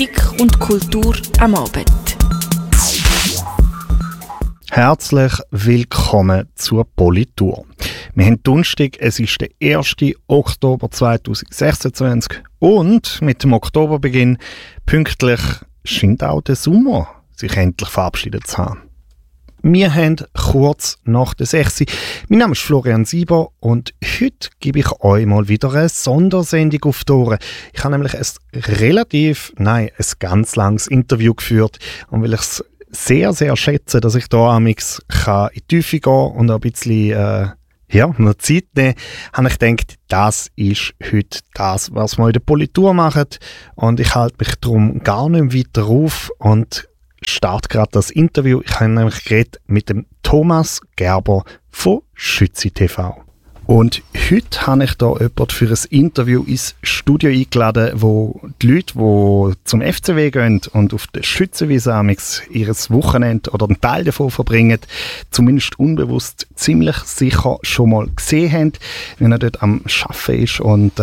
und Kultur am Abend. Herzlich willkommen zur Politur. Wir haben Donnerstag, es ist der 1. Oktober 2026 und mit dem Oktoberbeginn pünktlich scheint auch der Sommer sich endlich verabschiedet zu haben. Wir haben kurz nach der 6. Mein Name ist Florian Sieber und heute gebe ich euch mal wieder eine Sondersendung auf die Ohren. Ich habe nämlich ein ganz langes Interview geführt und weil ich es sehr, sehr schätze, dass ich da amix in die Tiefe gehen und ein bisschen mir Zeit nehmen, habe ich gedacht, das ist heute das, was wir in der Politur machen und ich halte mich darum gar nicht weiter auf und starte gerade das Interview. Ich habe nämlich geredet mit dem Thomas Gerber von Schützi TV. Und heute habe ich da jemanden für ein Interview ins Studio eingeladen, wo die Leute, die zum FCW gehen und auf der Schützenwiese ihr Wochenende oder einen Teil davon verbringen, zumindest unbewusst ziemlich sicher schon mal gesehen haben, wenn er dort am Arbeiten ist und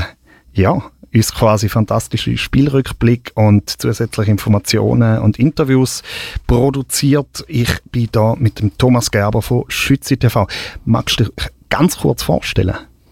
uns quasi fantastische Spielrückblick und zusätzliche Informationen und Interviews produziert. Ich bin da mit dem Thomas Gerber von Schützi TV. Magst du dich ganz kurz vorstellen?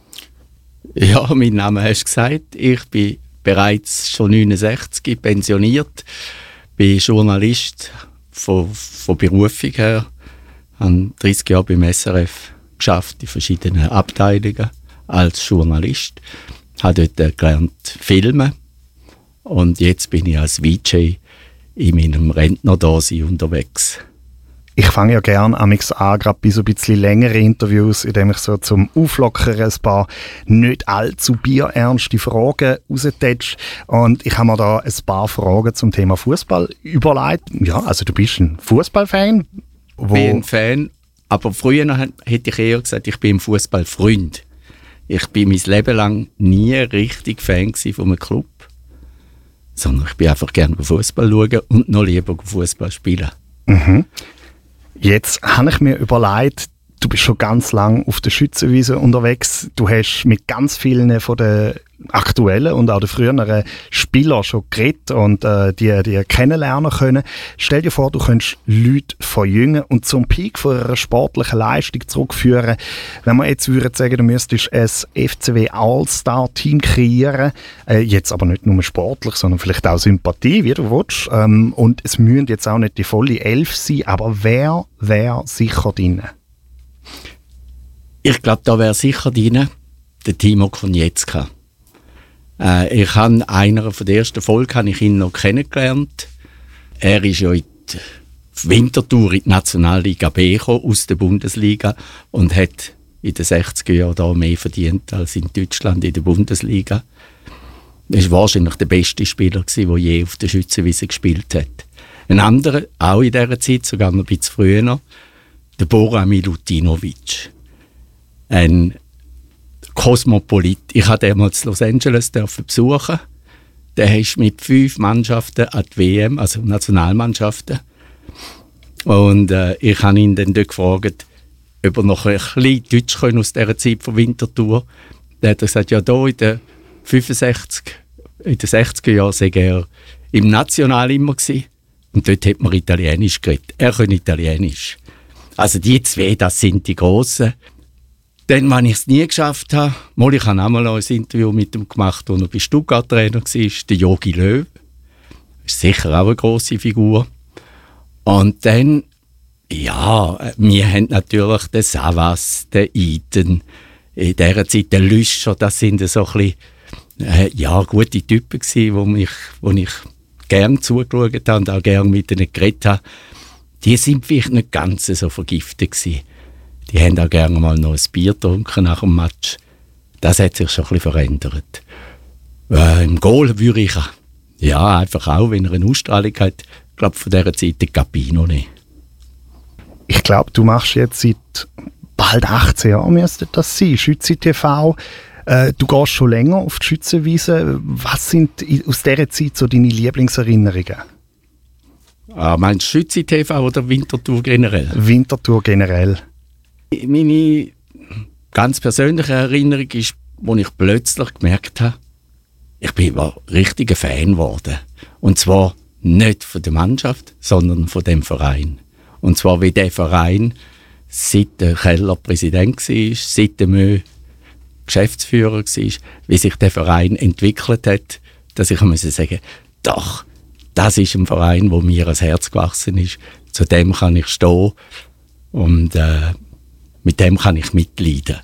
Ja, mein Name hast du gesagt. Ich bin bereits schon 69, pensioniert, bin Journalist von Berufung her, habe 30 Jahre beim SRF geschafft in verschiedenen Abteilungen als Journalist. Habe dort gelernt filmen und jetzt bin ich als VJ in meinem Rentnerdasein unterwegs. Ich fange ja gerne an, gerade bei so ein bisschen längeren Interviews, indem ich so zum Auflockern ein paar nicht allzu bierernste Fragen raustätsche. Und ich habe mir da ein paar Fragen zum Thema Fußball überlegt. Ja, also du bist ein Fußballfan? Ich bin ein Fan, aber früher hätte ich eher gesagt, ich bin ein Fußballfreund. Ich bin mein Leben lang nie richtig Fan von einem Club, sondern ich bin einfach gerne Fußball schauen und noch lieber Fußball spielen. Mhm. Jetzt habe ich mir überlegt, du bist schon ganz lang auf der Schützenwiese unterwegs. Du hast mit ganz vielen von den aktuellen und auch den früheren Spielern schon geredet und die kennenlernen können. Stell dir vor, du könntest Leute verjüngen und zum Peak von einer sportlichen Leistung zurückführen. Wenn wir jetzt würden sagen, du müsstest ein FCW All-Star-Team kreieren, jetzt aber nicht nur sportlich, sondern vielleicht auch Sympathie, wie du willst. Und es müssen jetzt auch nicht die volle 11 sein, aber wer wäre sicher drin? Ich glaube, da wäre sicher drin der Timo Konietzka. Ich habe einer von der ersten Folge habe ich ihn noch kennengelernt. Er ist ja in die Winterthur in die Nationalliga B gekommen, aus der Bundesliga und hat in den 60er Jahren da mehr verdient als in Deutschland in der Bundesliga. Er war wahrscheinlich der beste Spieler, der je auf der Schützenwiese gespielt hat. Ein anderer, auch in dieser Zeit, sogar noch ein bisschen früher noch, der Bora Milutinovic. Ein Kosmopolit. Ich durfte den mal in Los Angeles besuchen. Der ist mit 5 Mannschaften an die WM, also Nationalmannschaften. Und ich habe ihn dann dort gefragt, ob er noch ein bisschen Deutsch können aus dieser Zeit von Winterthur. Dann hat er gesagt, ja, da in den 60er Jahren sei er im National immer gewesen. Und dort hat man Italienisch geredet. Er kann Italienisch. Also die zwei, das sind die Grossen. Dann, wenn ich es nie geschafft habe, ich habe auch mal ein Interview mit ihm gemacht, als er bei Stuttgart Trainer war, der Jogi Löw. Ist sicher auch eine grosse Figur. Und dann, ja, wir haben natürlich den Savas, den Iten, in dieser Zeit den Lüscher, das sind so ein bisschen, gute Typen gewesen, wo ich gerne zugeschaut habe und auch gerne mit ihnen geredet habe. Die sind vielleicht nicht ganz so vergiftet gewesen. Die haben auch gerne mal noch ein Bier getrunken nach dem Match. Das hat sich schon ein bisschen verändert. Im Goal würde ich einfach auch, wenn er eine Ausstrahlung hat, ich glaube von dieser Zeit den Capino nehmen. Ich glaube, du machst jetzt seit bald 18 Jahren, müsste das sein, Schützi TV. Du gehst schon länger auf die Schützenwiese. Was sind aus dieser Zeit so deine Lieblingserinnerungen? Meinst du Schützi TV oder Winterthur generell? Winterthur generell. Meine ganz persönliche Erinnerung ist, als ich plötzlich gemerkt habe, ich bin ein richtiger Fan geworden. Und zwar nicht von der Mannschaft, sondern von dem Verein. Und zwar wie der Verein seit der Keller Präsident war, seit der Mö Geschäftsführer war, wie sich der Verein entwickelt hat, dass ich sagen musste, doch, das ist ein Verein, wo mir ans Herz gewachsen ist. Zu dem kann ich stehen und mit dem kann ich mitleiden.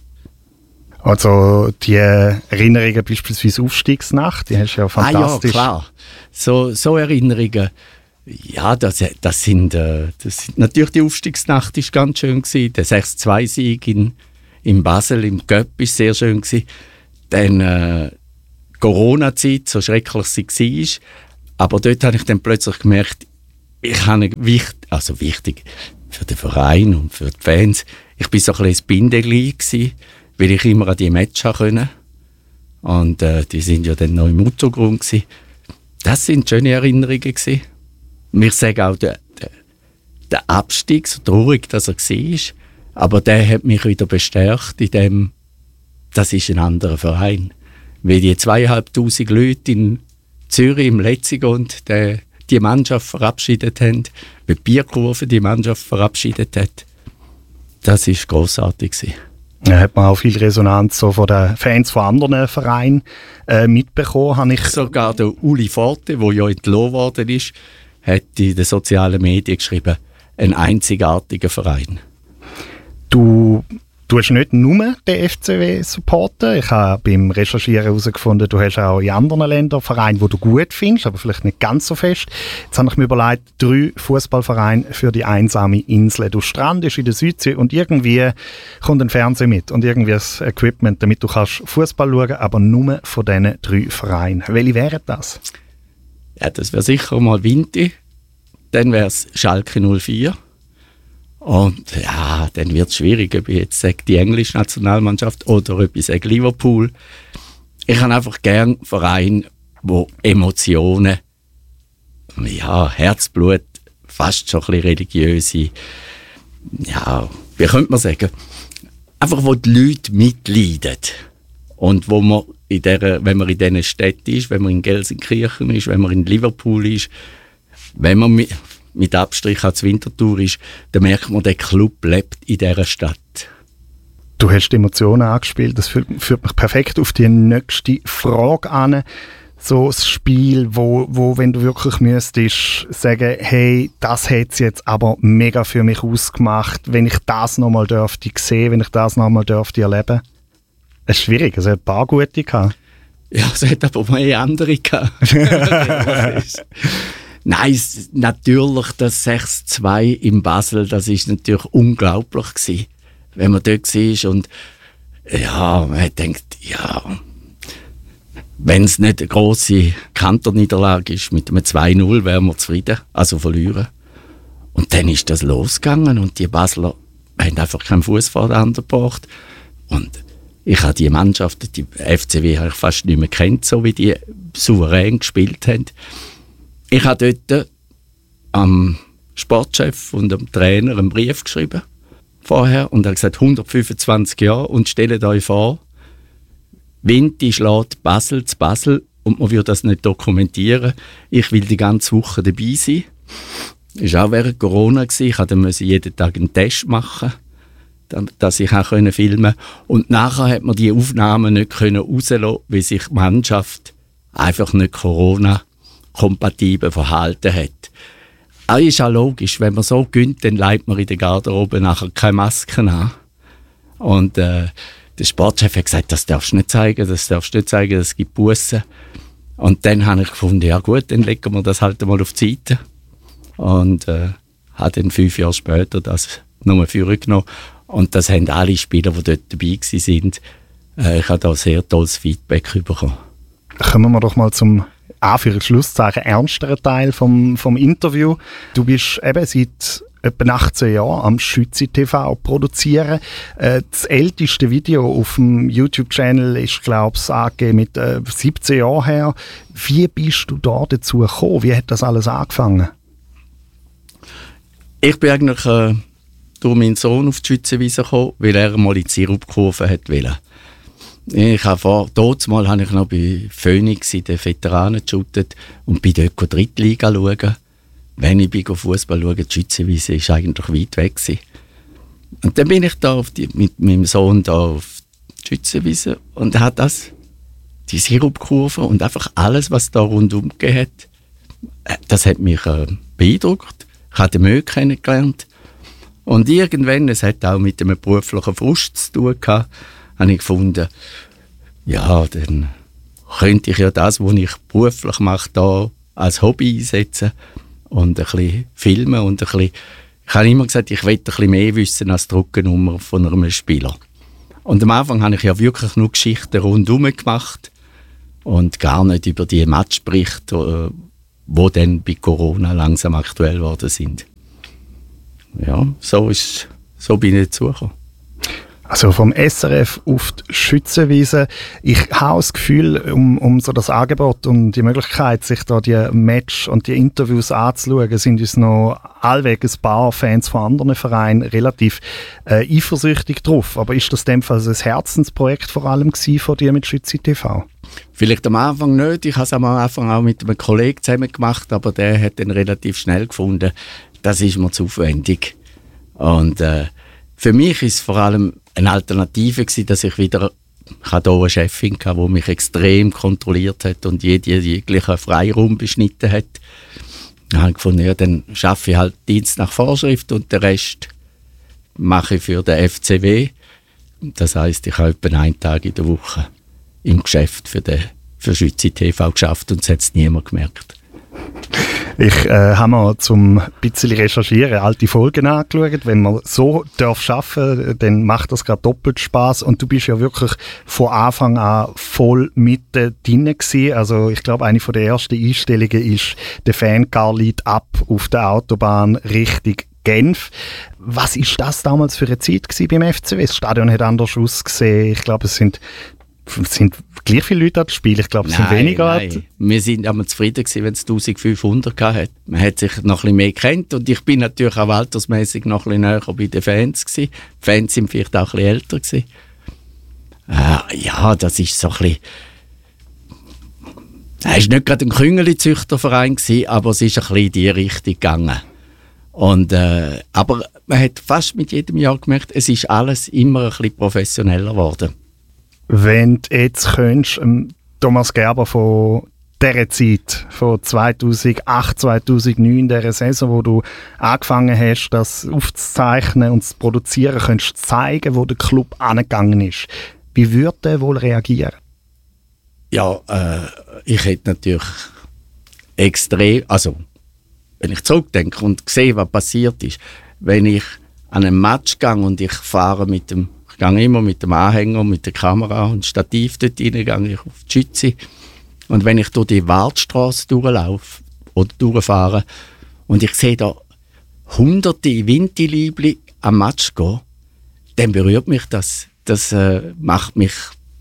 Also die Erinnerungen beispielsweise Aufstiegsnacht, die hast du ja fantastisch. Ja, klar. So Erinnerungen. Ja, das sind natürlich die Aufstiegsnacht ist ganz schön gewesen. Der 6-2-Sieg in Basel im Göpp ist sehr schön gewesen. Dann Corona-Zeit, so schrecklich sie war. Aber dort habe ich dann plötzlich gemerkt, ich habe wichtig für den Verein und für die Fans. Ich war so ein bisschen das Bindeglied gewesen, weil ich immer an die Matches konnte. Und die sind ja dann noch im Untergrund gewesen. Das sind schöne Erinnerungen gewesen. Wir sagen auch, der Abstieg, so traurig, dass er war, aber der hat mich wieder bestärkt in dem, das ist ein anderer Verein. Weil die 2500 Leute in Zürich im Letzigrund die Mannschaft verabschiedet haben, wie die Bierkurve die Mannschaft verabschiedet hat, das war grossartig gewesen. Ja, hat man auch viel Resonanz so von den Fans von anderen Vereinen mitbekommen. Sogar der Uli Forte, der ja entlassen worden ist, hat in den sozialen Medien geschrieben, ein einzigartiger Verein. Du hast nicht nur den FCW supporten. Ich habe beim Recherchieren herausgefunden, du hast auch in anderen Ländern Vereine, die du gut findest, aber vielleicht nicht ganz so fest. Jetzt habe ich mir überlegt, 3 Fußballvereine für die einsame Insel. Du strandest in der Südsee und irgendwie kommt ein Fernseher mit und irgendwie das Equipment, damit du kannst Fußball schauen, aber nur von diesen 3 Vereinen. Welche wären das? Ja, das wäre sicher mal Vinti, dann wäre es Schalke 04 und ja, dann wird es schwierig, ob ich jetzt sage, die englische Nationalmannschaft oder ob ich sage Liverpool. Ich habe einfach gerne Vereine, wo Emotionen, ja, Herzblut, fast schon ein bisschen religiöse, ja, wie könnte man sagen, einfach wo die Leute mitleiden und wo man wenn man in diesen Städten ist, wenn man in Gelsenkirchen ist, wenn man in Liverpool ist, wenn man mit Abstrich als Winterthur ist, dann merkt man, der Club lebt in dieser Stadt. Du hast die Emotionen angespielt, das führt mich perfekt auf die nächste Frage an. So ein Spiel, wo wenn du wirklich müsstest sagen, hey, das hat es jetzt aber mega für mich ausgemacht, wenn ich das nochmal dürfte sehen, wenn ich das nochmal dürfte erleben. Es ist schwierig, es hat ein paar gute gehabt. Ja, es hat aber mehr andere gehabt. Nein, natürlich das 6-2 in Basel, das ist natürlich unglaublich gewesen, wenn man dort war und ja, man denkt, ja, wenn es nicht eine grosse Kanterniederlage ist, mit einem 2-0 wären wir zufrieden, also verlieren. Und dann ist das losgegangen und die Basler haben einfach keinen Fuß vor den anderen gebracht. Und ich habe die Mannschaft, die FCW, habe ich fast nicht mehr kennt, so wie die souverän gespielt haben. Ich habe dort am Sportchef und am Trainer einen Brief geschrieben vorher und habe gesagt, 125 Jahre und stellt euch vor, Vinti schlägt Basel zu Basel und man würde das nicht dokumentieren. Ich will die ganze Woche dabei sein. Das war auch während Corona. Ich musste jeden Tag einen Test machen, dass ich auch filmen konnte. Und nachher hat man die Aufnahmen nicht rauslassen, weil sich die Mannschaft einfach nicht Corona-kompatibel verhalten hat. Aber ist auch logisch, wenn man so gönnt, dann leitet man in der Garderobe nachher keine Masken an. Und der Sportchef hat gesagt, das darfst du nicht zeigen, das gibt Bussen. Und dann habe ich gefunden, ja gut, dann legen wir das halt mal auf die Seite. Und habe dann 5 Jahre später das nochmal vorgenommen. Und das haben alle Spieler, die dort dabei waren. Ich habe da sehr tolles Feedback bekommen. Kommen wir doch mal zum Anführungs-Schlusszeichen ernsteren Teil vom Interview. Du bist eben seit etwa 18 Jahren am Schützi TV produzieren. Das älteste Video auf dem YouTube-Channel ist, glaube ich, angegeben mit 17 Jahren her. Wie bist du da dazu gekommen? Wie hat das alles angefangen? Ich bin eigentlich durch meinen Sohn auf die Schützenwiese gekommen, weil er mal in die Sirupkurve wollte. Damals habe ich noch bei Phoenix in den Veteranen geshootet und bin dort Drittliga schauen. Wenn ich Fußball schaue, die Schützenwiese war eigentlich weit weg gewesen. Und dann bin ich da mit meinem Sohn da auf die Schützenwiese und er hat die Sirupkurve und einfach alles, was da rundum gegeben hat, das hat mich beeindruckt. Ich habe den Müll kennengelernt. Und irgendwann, es hat auch mit einem beruflichen Frust zu tun gehabt, habe ich gefunden, ja, dann könnte ich ja das, was ich beruflich mache, da als Hobby einsetzen und ein bisschen filmen und ein bisschen, ich habe immer gesagt, ich will ein bisschen mehr wissen als die Rückennummer von einem Spieler. Und am Anfang habe ich ja wirklich nur Geschichten rundherum gemacht und gar nicht über die Matchberichte, die dann bei Corona langsam aktuell geworden sind. Ja, so bin ich dazugekommen. Also vom SRF auf die Schützenwiese. Ich habe das Gefühl, um so das Angebot und die Möglichkeit, sich da die Match und die Interviews anzuschauen, sind uns noch allweg ein paar Fans von anderen Vereinen relativ eifersüchtig drauf. Aber ist das in dem Fall ein Herzensprojekt vor allem von dir mit Schützi TV? Vielleicht am Anfang nicht. Ich habe es am Anfang auch mit einem Kollegen zusammen gemacht, aber der hat dann relativ schnell gefunden, das ist mir zu aufwendig. Und für mich ist es vor allem eine Alternative gewesen, dass ich wieder hier eine Chefin hatte, die mich extrem kontrolliert hat und jeglichen Freiraum beschnitten hat. Dann habe ich gefunden, ja, dann arbeite ich halt Dienst nach Vorschrift und den Rest mache ich für den FCW. Das heisst, ich habe etwa einen Tag in der Woche im Geschäft für Schützi TV geschafft und es hat es niemand gemerkt. Ich habe mal zum bisschen recherchieren alte Folgen angeschaut. Wenn man so arbeiten darf, dann macht das gerade doppelt Spass. Und du bist ja wirklich von Anfang an voll mitten drin gewesen. Also ich glaube, eine der ersten Einstellungen ist der Fancar liegt ab auf der Autobahn Richtung Genf. Was ist das damals für eine Zeit gewesen beim FCW? Das Stadion hat anders ausgesehen. Ich glaube, es sind gleich viele Leute an das Spiel. Ich glaube, es sind weniger. Nein. Wir sind aber zufrieden gewesen, wenn es 1500 hatte. Man hat sich noch ein bisschen mehr gekannt und ich bin natürlich auch altersmäßig noch ein bisschen näher bei den Fans gewesen. Die Fans sind vielleicht auch ein bisschen älter gewesen. Ja, das ist so ein bisschen... Es war nicht gerade ein Küngeli-Züchterverein gewesen, aber es ist ein bisschen in die Richtung gegangen. Und, aber man hat fast mit jedem Jahr gemerkt, es ist alles immer ein bisschen professioneller geworden. Wenn du jetzt könntest, Thomas Gerber von dieser Zeit, von 2008, 2009, dieser Saison, wo du angefangen hast, das aufzuzeichnen und zu produzieren, könntest du zeigen, wo der Club angegangen ist. Wie würde er wohl reagieren? Ja, ich hätte natürlich extrem, also wenn ich zurückdenke und sehe, was passiert ist, wenn ich an einen Match gehe und ich fahre ich gehe immer mit dem Anhänger, mit der Kamera und Stativ dort rein, gehe ich auf die Schütze. Und wenn ich durch die Waldstraße durchlaufe oder durchfahre und ich sehe da hunderte Winterliebli am Match gehen, dann berührt mich das. Das macht mich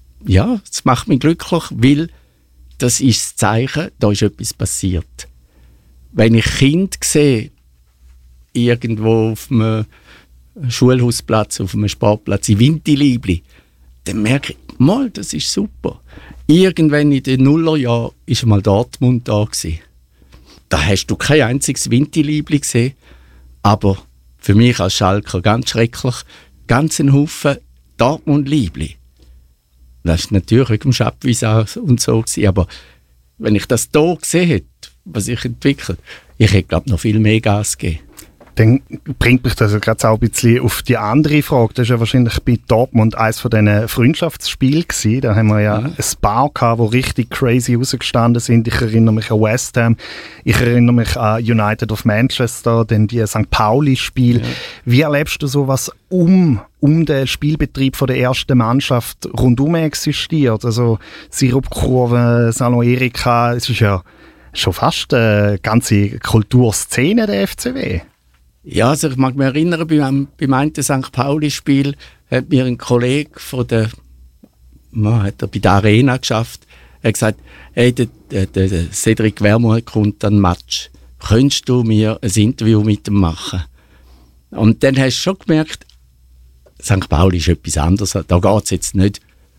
glücklich, weil das ist das Zeichen, da ist etwas passiert. Wenn ich Kinder sehe, irgendwo auf einem Schulhausplatz, auf einem Sportplatz, in Winterliebli, dann merke ich, mal, das ist super. Irgendwann in den Nullerjahren war mal Dortmund da gewesen. Da hast du kein einziges Winterliebli gesehen, aber für mich als Schalker ganz schrecklich, ganz ein Haufen Dortmund-Liebli. Das war natürlich wegen dem Schappwieser und so gewesen, aber wenn ich das hier gesehen hätte, was ich entwickelt, ich hätte, glaube ich, noch viel mehr Gas gegeben. Dann bringt mich das gerade auch ein bisschen auf die andere Frage. Das war ja wahrscheinlich bei Dortmund eines von diesen Freundschaftsspielen gewesen. Da haben wir ja ein paar gehabt, die richtig crazy rausgestanden sind. Ich erinnere mich an West Ham, ich erinnere mich an United of Manchester, dann die St. Pauli-Spiele. Ja. Wie erlebst du sowas um den Spielbetrieb von der ersten Mannschaft rundum existiert? Also Sirupkurve, Salon Erika, es ist ja schon fast eine ganze Kulturszene der FCW. Ja, also ich mag mich erinnern, beim einen St. Pauli-Spiel hat mir ein Kollege hat er bei der Arena geschafft, er hat gesagt, hey, der Cedric Wermuth kommt an den Match. Könntest du mir ein Interview mit ihm machen? Und dann hast du schon gemerkt, St. Pauli ist etwas anderes. Da geht es jetzt nicht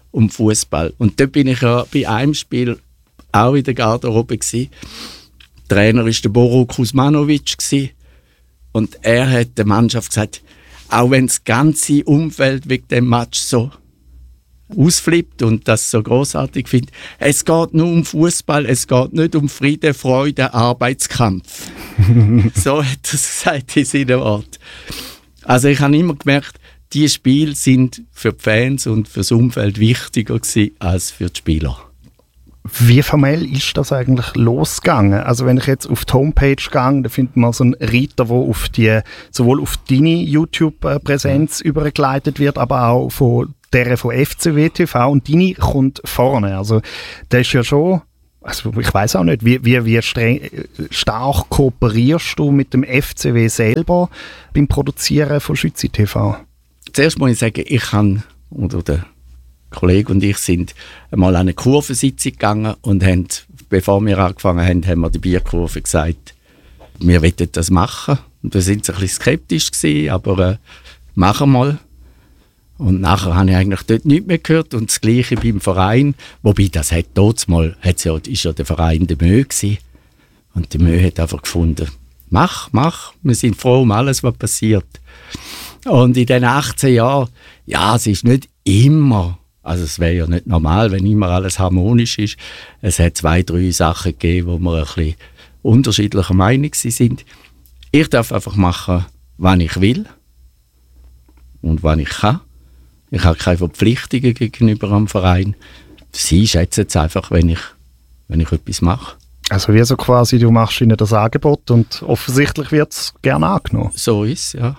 um Fußball. Und dort bin ich ja bei einem Spiel auch in der Garderobe gsi. Trainer war der Boro Kuzmanovic gsi. Und er hat der Mannschaft gesagt, auch wenn das ganze Umfeld wegen dem Match so ausflippt und das so großartig findet, es geht nur um Fußball, es geht nicht um Friede, Freude, Arbeitskampf. So hat er es gesagt in seinem Wort. Also ich habe immer gemerkt, die Spiele sind für die Fans und für das Umfeld wichtiger gewesen als für die Spieler. Wie formell ist das eigentlich losgegangen? Also wenn ich jetzt auf die Homepage gehe, da findet man so einen Reiter, der sowohl auf deine YouTube-Präsenz übergeleitet wird, aber auch von der von FCW TV, und deine kommt vorne. Also das ist ja schon, also ich weiß auch nicht, wie stark kooperierst du mit dem FCW selber beim Produzieren von Schützi TV? Zuerst muss ich sagen, der Kollege und ich sind einmal an eine Kurvensitzung gegangen und haben, bevor wir angefangen haben wir der Bierkurve gesagt, wir wollen das machen. Und wir sind ein bisschen skeptisch gewesen, aber machen wir mal. Und nachher habe ich eigentlich dort nichts mehr gehört. Und das Gleiche beim Verein. Wobei, das hat ist ja der Verein der Mö gewesen. Und der Mö hat einfach gefunden, mach. Wir sind froh um alles, was passiert. Und in den 18 Jahren, ja, es ist nicht immer, also es wäre ja nicht normal, wenn immer alles harmonisch ist. Es hat 2, 3 Sachen gegeben, wo wir ein bisschen unterschiedlicher Meinung sind. Ich darf einfach machen, was ich will und was ich kann. Ich habe keine Verpflichtungen gegenüber dem Verein. Sie schätzen es einfach, wenn ich etwas mache. Also wie so quasi, du machst ihnen das Angebot und offensichtlich wird es gerne angenommen. So ist es, ja.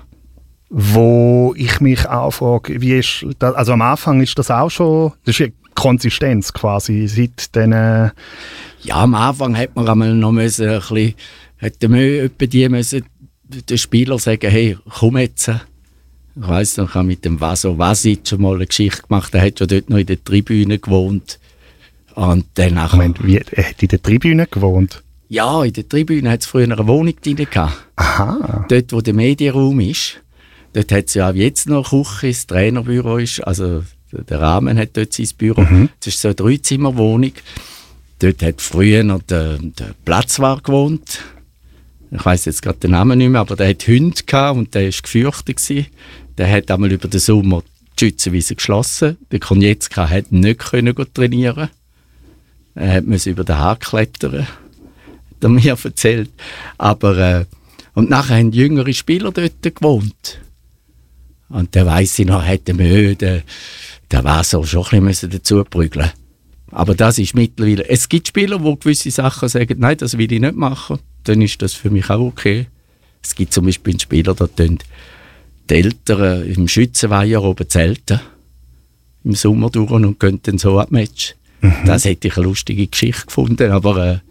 Wo ich mich auch frage, wie ist das, also am Anfang ist das auch schon, das ist ja Konsistenz quasi, seit den... Ja, am Anfang hat man einmal noch ein bisschen, hätte man den Spieler sagen, hey, komm jetzt. Ich weiss noch, ich habe mit dem Vaso Vasic schon mal eine Geschichte gemacht, der hat ja dort noch in der Tribüne gewohnt. Und dann nachher... Moment, er hat in der Tribüne gewohnt? Ja, in der Tribüne hat es früher eine Wohnung drin gehabt. Aha. Dort, wo der Medienraum ist. Dort hat es ja auch jetzt noch eine Küche, das Trainerbüro ist, also der Rahmen hat dort sein Büro. Das ist so eine 3-Zimmer-Wohnung. Dort hat früher noch der Platzwart gewohnt. Ich weiss jetzt gerade den Namen nicht mehr, aber der hat Hunde gehabt und der war gefürchtet gewesen. Der hat einmal über den Sommer die Schützenwiese geschlossen. Der Konietzka hat nicht trainieren. Er musste über den Hang klettern, hat er mir erzählt. Aber, und nachher haben jüngere Spieler dort gewohnt. Und der weiss ich noch, hätte der war so schon ein bisschen dazu prügeln. Aber das ist mittlerweile... Es gibt Spieler, die gewisse Sachen sagen, nein, das will ich nicht machen. Dann ist das für mich auch okay. Es gibt zum Beispiel einen Spieler, der die Eltern im Schützenweiher oben zelten. Im Sommer durch und gehen dann so ab Match. Das hätte ich eine lustige Geschichte gefunden, aber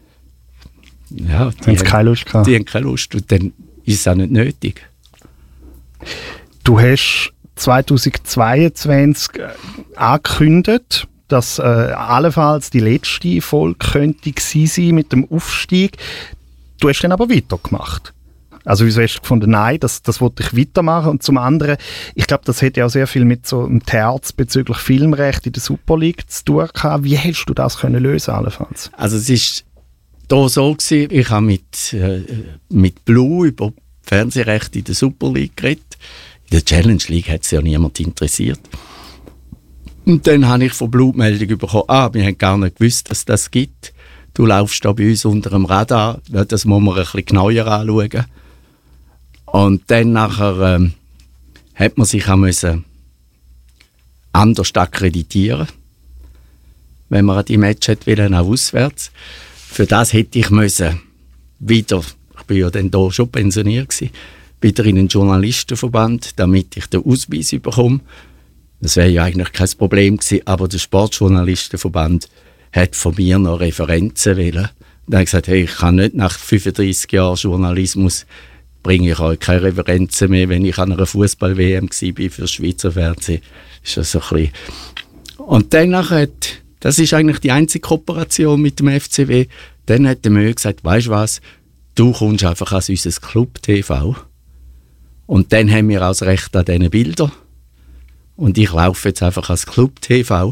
ja, die haben keine Lust gehabt. Die haben keine Lust und dann ist es auch nicht nötig. Du hast 2022 angekündigt, dass allenfalls die letzte Folge könnte gewesen sein mit dem Aufstieg. Du hast dann aber weitergemacht. Also wieso hast du gefunden, nein, das wollte ich weitermachen? Und zum anderen, ich glaube, das hätte ja auch sehr viel mit so einem Terz bezüglich Filmrecht in der Super League zu tun gehabt. Wie hast du das können lösen allenfalls? Also es ist da so gewesen, ich habe mit Blue über Fernsehrecht in der Super League geredet. In der Challenge League hat es ja niemand interessiert. Und dann habe ich von Blue die Meldung bekommen, wir haben gar nicht gewusst, dass das gibt. Du laufst da bei uns unter dem Radar, das muss man ein bisschen genauer anschauen. Und dann nachher hat man sich auch anders akkreditieren, wenn man an die Match wollte, auch auswärts. Für das hätte ich wieder, ich bin ja dann da schon pensioniert gewesen, wieder in einen Journalistenverband, damit ich den Ausweis bekomme. Das wäre ja eigentlich kein Problem gewesen, aber der Sportjournalistenverband hat von mir noch Referenzen wollen. Und er hat gesagt, hey, ich kann nicht nach 35 Jahren Journalismus, bringe ich euch keine Referenzen mehr, wenn ich an einer Fußball-WM war für das Schweizer Fernsehen. Ist das so ein bisschen. Und dann das ist eigentlich die einzige Kooperation mit dem FCW. Dann hat der Mö gesagt, weisst du was, du kommst einfach als unser Club TV. Und dann haben wir auch das Recht an diesen Bildern. Und ich laufe jetzt einfach als Club TV.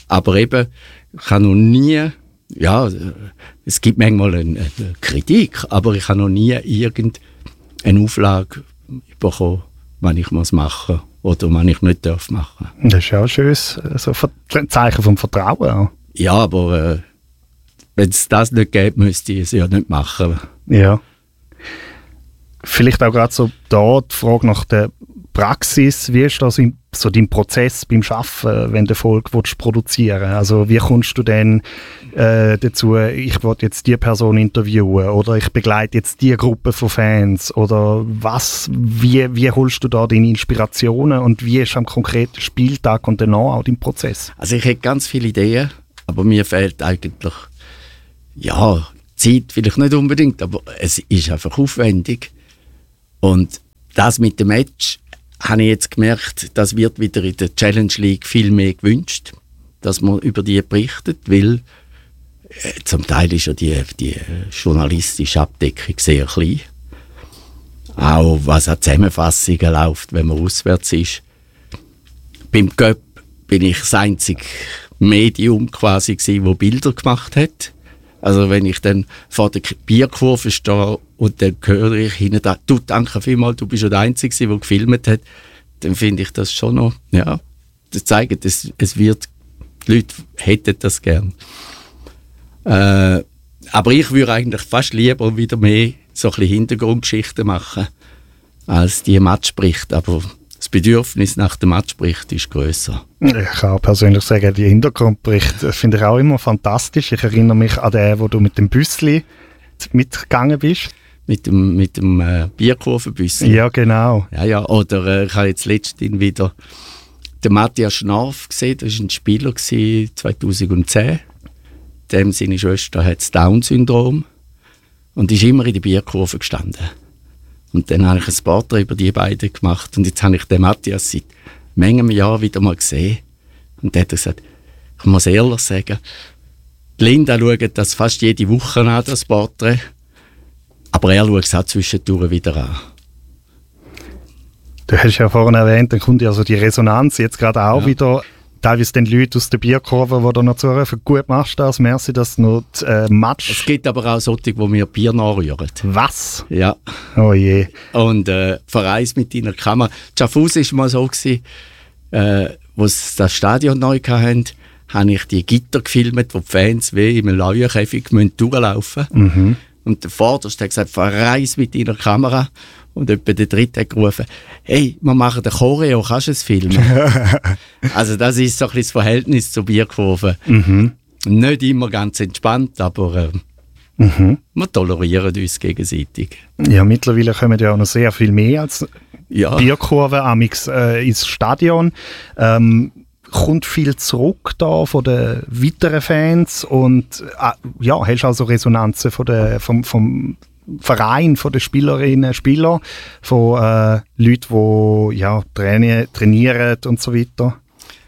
Aber eben, ich habe noch nie, ja, es gibt manchmal eine Kritik, aber ich habe noch nie irgendeine Auflage bekommen, was ich machen muss oder was ich nicht machen darf. Das ist ja ein schönes Zeichen vom Vertrauen auch. Ja, aber wenn es das nicht gäbe, müsste ich es ja nicht machen. Ja. Vielleicht auch gerade so da die Frage nach der Praxis. Wie ist das so dein Prozess beim Arbeiten, wenn du Erfolg produzieren willst? Also wie kommst du denn dazu, ich will jetzt die Person interviewen oder ich begleite jetzt die Gruppe von Fans oder wie holst du da deine Inspirationen und wie ist am konkreten Spieltag und danach auch dein Prozess? Also ich hätte ganz viele Ideen, aber mir fehlt eigentlich, ja, Zeit vielleicht nicht unbedingt, aber es ist einfach aufwendig. Und das mit dem Match habe ich jetzt gemerkt, das wird wieder in der Challenge League viel mehr gewünscht, dass man über die berichtet, weil zum Teil ist ja die journalistische Abdeckung sehr klein. Auch was an Zusammenfassungen läuft, wenn man auswärts ist. Beim Cup bin ich das einzige Medium quasi gewesen, das Bilder gemacht hat. Also wenn ich dann vor der Bierkurve stehe und dann höre ich hinten, du, danke vielmals, du bist ja der Einzige, der gefilmt hat, dann finde ich das schon noch, ja, das zeigt, die Leute hätten das gern. Aber ich würde eigentlich fast lieber wieder mehr so ein bisschen Hintergrundgeschichten machen, als die Matchberichte, aber das Bedürfnis nach dem Matchbericht ist grösser. Ich kann auch persönlich sagen, die Hintergrundberichte finde ich auch immer fantastisch. Ich erinnere mich an den, wo du mit dem Büssli mitgegangen bist. Mit dem Bierkurvenbüssli. Ja, genau. Ja. Oder ich habe jetzt letztens wieder den Matthias Schnarf gesehen. Das war ein Spieler 2010. Dem seine Schwester hat das Down-Syndrom und ist immer in der Bierkurve gestanden. Und dann habe ich ein Porträt über die beiden gemacht und jetzt habe ich den Matthias seit manchem Jahr wieder mal gesehen. Und der hat gesagt, ich muss ehrlich sagen, die Linda schaut das fast jede Woche an, das Porträt. Aber er schaut es auch zwischendurch wieder an. Du hast ja vorhin erwähnt, dann kommt ja also die Resonanz jetzt gerade auch wieder. Teilweise den Leute aus der Bierkurve, die da noch zurufen, gut machst du das, merci, dass du noch Match... Es gibt aber auch solche, die mir Bier nachrühren. Was? Ja. Oh je. Und verreist mit deiner Kamera. Schaffhausen war mal so, wo sie das Stadion neu hatten, habe ich die Gitter gefilmt, wo die Fans wie im Leuenkäfig durchlaufen müssen. Mhm. Und der Vorderste hat gesagt, verreis mit deiner Kamera. Und etwa der Dritte hat gerufen, hey, wir machen den Choreo, kannst du es filmen? Also das ist so ein bisschen das Verhältnis zur Bierkurve. Mhm. Nicht immer ganz entspannt, aber wir tolerieren uns gegenseitig. Ja, mittlerweile kommen ja auch noch sehr viel mehr als Bierkurve amix ins Stadion. Kommt viel zurück da von den weiteren Fans und hast also Resonanzen vom Verein, von den Spielerinnen und Spielern, von Leuten, die trainieren und so weiter?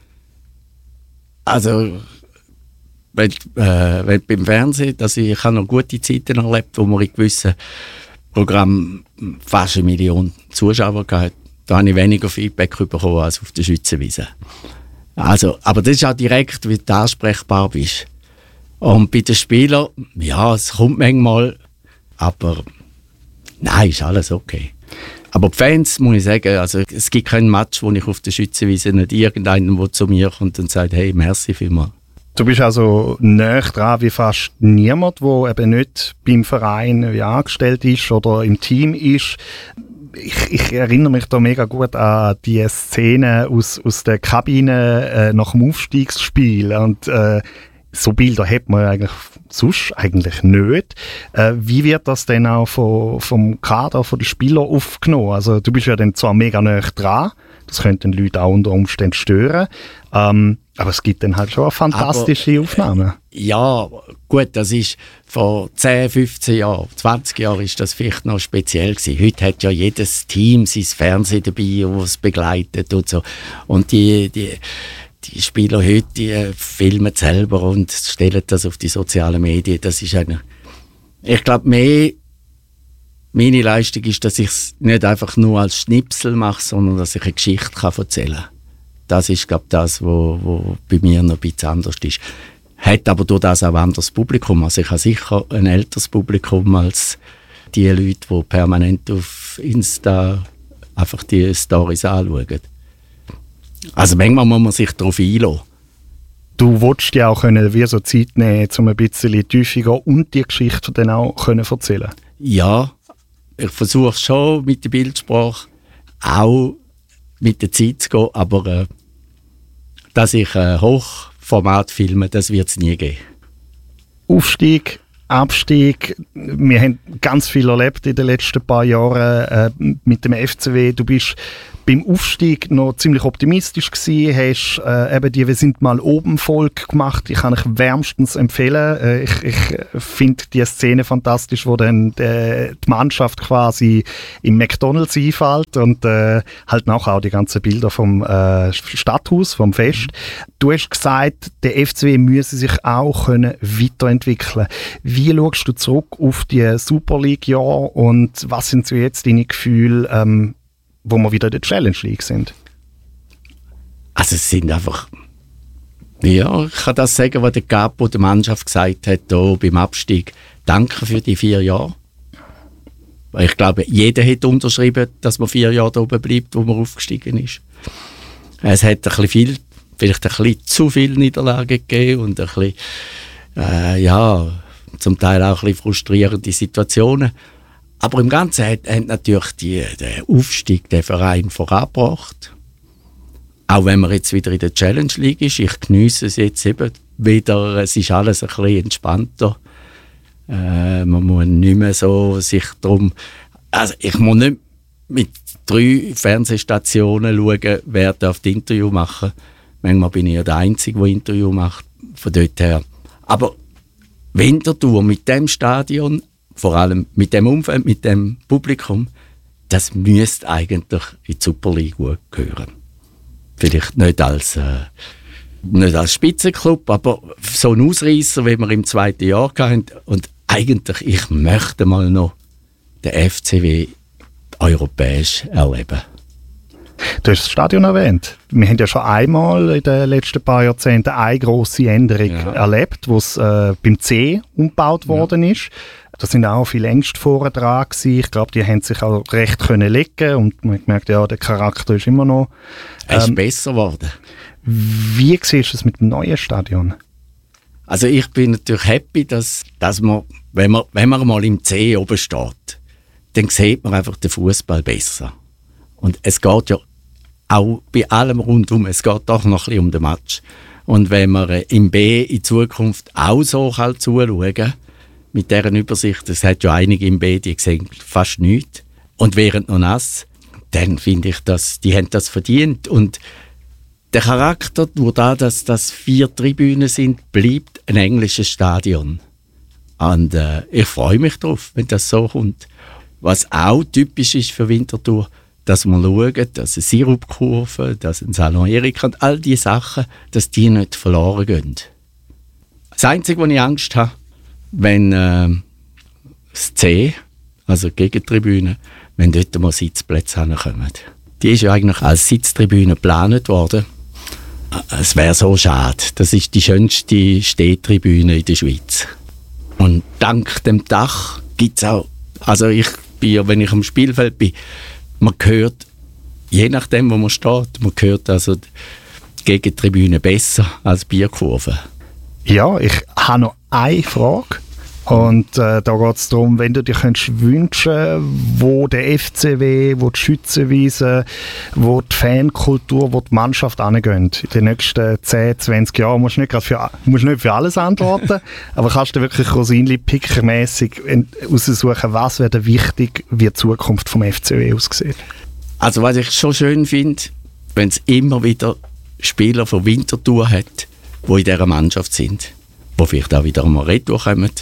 Also, wenn beim Fernsehen, ich habe noch gute Zeiten erlebt, wo wir in gewissen Programmen fast 1 Million Zuschauer hatten. Da habe ich weniger Feedback bekommen als auf der Schützenwiese. Also, aber das ist auch direkt, wie du ansprechbar bist. Und bei den Spielern, ja, es kommt manchmal, aber nein, ist alles okay. Aber die Fans, muss ich sagen, also es gibt kein Match, wo ich auf der Schützenwiese nicht irgendeinen, der zu mir kommt und sagt, hey, merci vielmals. Du bist also näher dran wie fast niemand, der eben nicht beim Verein angestellt ist oder im Team ist. Ich erinnere mich da mega gut an die Szene aus der Kabine nach dem Aufstiegsspiel und so Bilder hat man eigentlich sonst eigentlich nicht. Wie wird das denn auch vom Kader, von den Spielern aufgenommen? Also du bist ja dann zwar mega näher dran, das könnte den Leuten auch unter Umständen stören, aber es gibt dann halt schon fantastische Aufnahmen. Ja, gut, das ist vor 10, 15 Jahren, 20 Jahren ist das vielleicht noch speziell gewesen. Heute hat ja jedes Team sein Fernsehen dabei, das es begleitet und so. Und die Spieler heute, die filmen selber und stellen das auf die sozialen Medien. Das ist ich glaube, meine Leistung ist, dass ich es nicht einfach nur als Schnipsel mache, sondern dass ich eine Geschichte erzählen kann. Das ist, glaube ich, das, wo bei mir noch ein bisschen anders ist. Hat aber durch das auch ein anderes Publikum. Also ich habe sicher ein älteres Publikum als die Leute, die permanent auf Insta einfach die Storys anschauen. Also manchmal muss man sich darauf einlassen. Du willst ja auch können, wie so Zeit nehmen, um ein bisschen tiefer gehen und die Geschichte dann auch können erzählen. Ja, ich versuche schon mit der Bildsprache auch mit der Zeit zu gehen, aber dass ich Hochformat filme, das wird es nie geben. Aufstieg, Abstieg, wir haben ganz viel erlebt in den letzten paar Jahren mit dem FCW. Du bist beim Aufstieg noch ziemlich optimistisch gewesen, hast eben die «Wir sind mal oben» Folge gemacht. Ich kann euch wärmstens empfehlen. Ich finde die Szene fantastisch, wo dann die Mannschaft quasi im McDonald's einfällt und halt nachher auch die ganzen Bilder vom Stadthaus, vom Fest. Du hast gesagt, der FCW müsse sich auch können weiterentwickeln. Wie schaust du zurück auf die Super League-Jahre und was sind so jetzt deine Gefühle, wo wir wieder in der Challenge League sind? Also es sind einfach... Ja, ich kann das sagen, was der Capo der Mannschaft gesagt hat, hier beim Abstieg. Danke für die 4 Jahre. Ich glaube, jeder hat unterschrieben, dass man 4 Jahre da oben bleibt, wo man aufgestiegen ist. Es hat ein bisschen viel, vielleicht ein bisschen zu viele Niederlagen gegeben und ein bisschen, zum Teil auch ein bisschen frustrierende Situationen. Aber im Ganzen hat natürlich der Aufstieg den Verein vorangebracht. Auch wenn man jetzt wieder in der Challenge League ist. Ich geniesse es jetzt eben wieder. Es ist alles ein bisschen entspannter. Man muss nicht mehr so sich darum... Also ich muss nicht mit 3 Fernsehstationen schauen, wer darf das Interview machen. Manchmal bin ich ja der Einzige, der Interview macht. Von dort her. Aber Winterthur mit dem Stadion, vor allem mit dem Umfeld, mit dem Publikum, das müsste eigentlich in die Super League gehören. Vielleicht nicht als Spitzenklub, aber so ein Ausreißer, wie wir im 2. Jahr hatten. Und eigentlich, ich möchte mal noch den FCW europäisch erleben. Du hast das Stadion erwähnt. Wir haben ja schon einmal in den letzten paar Jahrzehnten eine grosse Änderung erlebt, wo es beim C umgebaut worden ist. Da sind auch viele Ängste vorne dran gewesen. Ich glaube, die haben sich auch recht können legen und man hat gemerkt, ja, der Charakter ist immer noch... Es ist besser geworden. Wie siehst du es mit dem neuen Stadion? Also ich bin natürlich happy, dass man, wenn man mal im C oben steht, dann sieht man einfach den Fußball besser. Und es geht ja auch bei allem rundum, es geht doch noch ein bisschen um den Match. Und wenn man im B in Zukunft auch so zuschauen kann, mit dieser Übersicht, es hat ja einige im B, die sehen fast nichts und wären noch nass, dann finde ich, dass die haben das verdient. Und der Charakter, durch das, dass 4 Tribünen sind, bleibt ein englisches Stadion. Und ich freue mich drauf, wenn das so kommt. Was auch typisch ist für Winterthur, dass man schaut, dass eine Sirupkurve, dass ein Salon Erika und all diese Sachen, dass die nicht verloren gehen. Das Einzige, wo ich Angst habe, wenn das C, also die Gegentribüne, wenn dort mal Sitzplätze hinkommen. Die ist ja eigentlich als Sitztribüne geplant worden. Es wäre so schade. Das ist die schönste Stehtribüne in der Schweiz. Und dank dem Dach gibt es auch, also wenn ich am Spielfeld bin, man hört, je nachdem wo man steht, man hört also die Gegentribüne besser als Bierkurve. Ja, ich habe noch eine Frage. Und da geht es darum, wenn du dir wünschen, wo der FCW, wo die Schützenwiese, wo die Fankultur, wo die Mannschaft hingehen in den nächsten 10, 20 Jahren. Du musst nicht für alles antworten, aber kannst du wirklich Rosinli-Picker-mässig aussuchen, was wäre wichtig, wie die Zukunft vom FCW aussieht? Also was ich schon schön finde, wenn es immer wieder Spieler von Winterthur hat, die in dieser Mannschaft sind, die vielleicht auch wieder einmal retour kommen.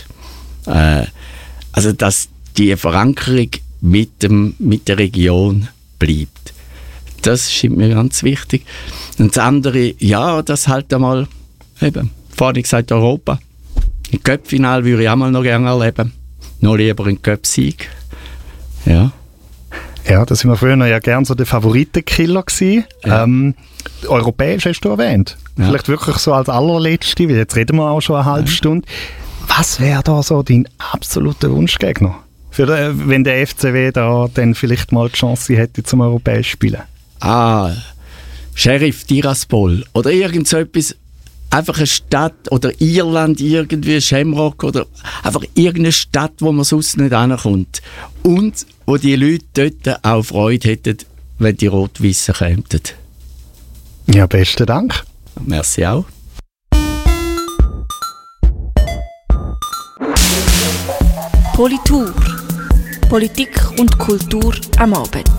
Also dass die Verankerung mit der Region bleibt. Das scheint mir ganz wichtig. Und das andere, ja, das halt einmal, eben, vorhin gesagt Europa. Ein Cup-Final würde ich auch mal noch gerne erleben. Noch lieber ein Cup-Sieg. Ja. Ja, da sind wir früher ja gerne so der Favoritenkiller gewesen. Ja. Europäisch hast du erwähnt. Ja. Vielleicht wirklich so als allerletzte, weil jetzt reden wir auch schon eine halbe Stunde. Was wäre da so dein absoluter Wunschgegner? Wenn der FCW da dann vielleicht mal die Chance hätte, zum Europäisch spielen? Sheriff Tiraspol oder irgend so etwas. Einfach eine Stadt oder Irland irgendwie, Shamrock oder einfach irgendeine Stadt, wo man sonst nicht hinkommt. Und wo die Leute dort auch Freude hätten, wenn die Rot-Weissen kämen. Ja, besten Dank. Merci auch. Politur. Politik und Kultur am Abend.